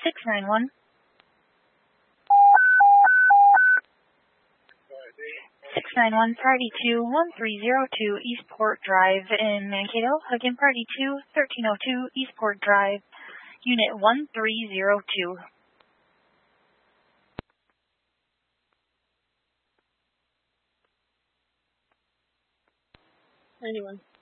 691. 691, Priority 2, 1302 Eastport Drive in Mankato. Again, Priority 2, 1302 Eastport Drive, Unit 1302. 91.